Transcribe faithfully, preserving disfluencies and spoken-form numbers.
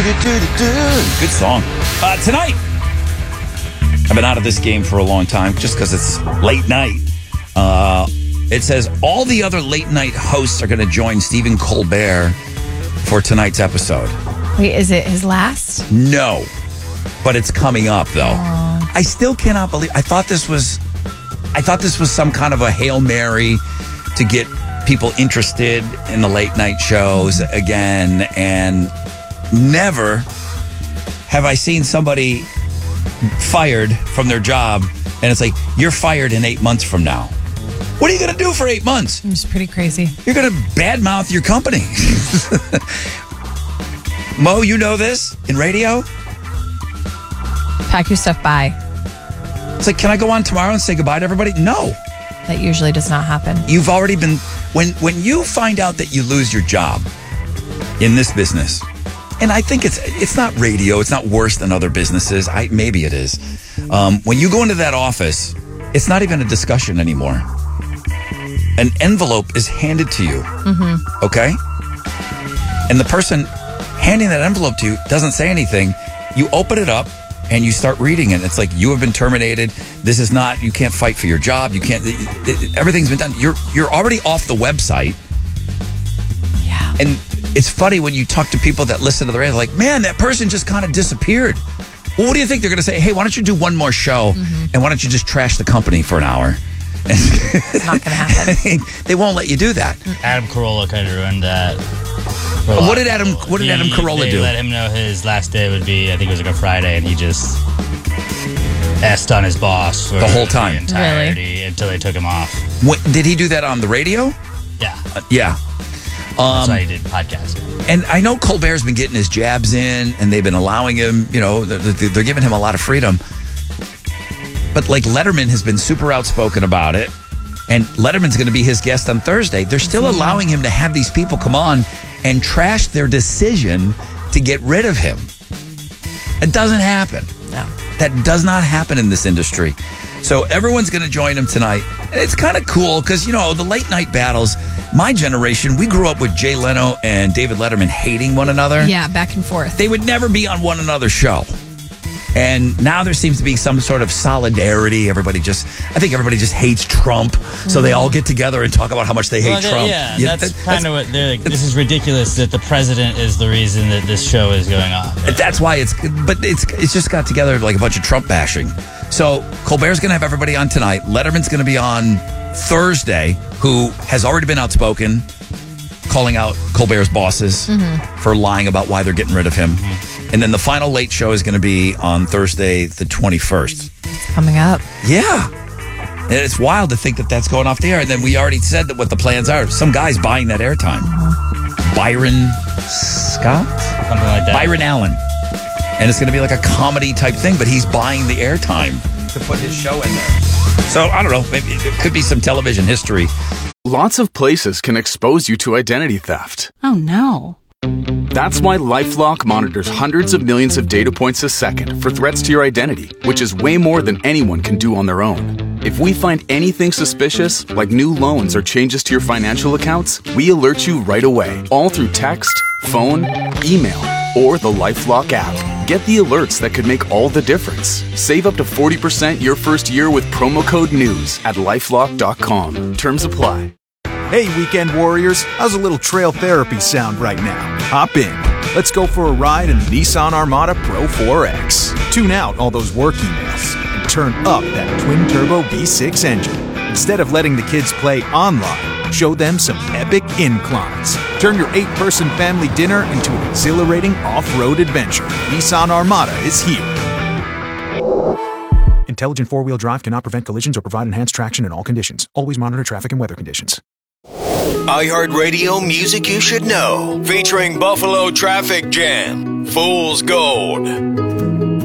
Good song. Uh, tonight, I've been out of this game for a long time just because it's late night. Uh, it says all the other late night hosts are going to join Stephen Colbert for tonight's episode. Wait, is it his last? No, but it's coming up though. Aww. I still cannot believe. I thought this was, I thought this was some kind of a Hail Mary to get people interested in the late night shows again, and never have I seen somebody fired from their job, and it's like, you're fired in eight months from now. What are you going to do for eight months? It's pretty crazy. You're going to badmouth your company. Mo, you know this in radio? Pack your stuff by. It's like, can I go on tomorrow and say goodbye to everybody? No. That usually does not happen. You've already been, when when you find out that you lose your job in this business, and I think it's it's not radio, it's not worse than other businesses. I maybe it is. Um, when you go into that office, it's not even a discussion anymore. An envelope is handed to you, mm-hmm. okay? And the person handing that envelope to you doesn't say anything. You open it up and you start reading it. It's like, you have been terminated. This is not, you can't fight for your job. You can't, it, it, everything's been done. You're you're already off the website. Yeah. And it's funny when you talk to people that listen to the radio, like, man, that person just kind of disappeared. Well, what do you think? They're going to say, hey, why don't you do one more show, mm-hmm. and why don't you just trash the company for an hour? It's not going to happen. They won't let you do that. Adam Carolla kind of ruined that. What did Adam What did he, Adam Carolla they do? Let him know his last day would be, I think it was like a Friday, and he just essed on his boss for the whole time, the entirety really? Until they took him off. What, did he do that on the radio? Yeah, uh, yeah. Um, That's why he did podcasting. And I know Colbert's been getting his jabs in, and they've been allowing him. You know, they're, they're giving him a lot of freedom. But like, Letterman has been super outspoken about it, and Letterman's going to be his guest on Thursday. They're still allowing him to have these people come on and trash their decision to get rid of him. It doesn't happen. No. That does not happen in this industry. So everyone's going to join him tonight. And it's kind of cool because, you know, the late night battles, my generation, we grew up with Jay Leno and David Letterman hating one another. Yeah, back and forth. They would never be on one another's show. And now there seems to be some sort of solidarity. Everybody just, I think everybody just hates Trump. Mm-hmm. So they all get together and talk about how much they hate well, Trump. Yeah, yeah that's that, kind of what they're like. This is ridiculous that the president is the reason that this show is going on. That's why it's, but it's it's just got together like a bunch of Trump bashing. So Colbert's going to have everybody on tonight. Letterman's going to be on Thursday, who has already been outspoken, calling out Colbert's bosses mm-hmm. for lying about why they're getting rid of him. Mm-hmm. And then the final late show is going to be on Thursday, the twenty-first. It's coming up. Yeah. And it's wild to think that that's going off the air. And then we already said that what the plans are. Some guy's buying that airtime. Mm-hmm. Byron Scott? Something like that. Byron Allen. And it's going to be like a comedy type thing, but he's buying the airtime to put his show in there. So, I don't know. Maybe it could be some television history. Lots of places can expose you to identity theft. Oh, no. That's why LifeLock monitors hundreds of millions of data points a second for threats to your identity, which is way more than anyone can do on their own. If we find anything suspicious, like new loans or changes to your financial accounts, we alert you right away, all through text, phone, email, or the LifeLock app. Get the alerts that could make all the difference. Save up to forty percent your first year with promo code NEWS at lifelock dot com. Terms apply. Hey, weekend warriors, how's a little trail therapy sound right now? Hop in. Let's go for a ride in the Nissan Armada Pro four X. Tune out all those work emails and turn up that twin-turbo V six engine. Instead of letting the kids play online, show them some epic inclines. Turn your eight-person family dinner into an exhilarating off-road adventure. Nissan Armada is here. Intelligent four-wheel drive cannot prevent collisions or provide enhanced traction in all conditions. Always monitor traffic and weather conditions. iHeartRadio Music You Should Know, featuring Buffalo Traffic Jam, Fool's Gold.